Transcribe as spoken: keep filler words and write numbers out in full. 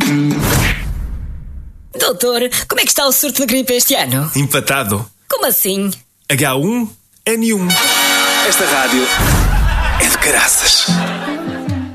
Doutor, como é que está o surto de gripe este ano? Empatado. Como assim? H um N um. Esta rádio é de caraças.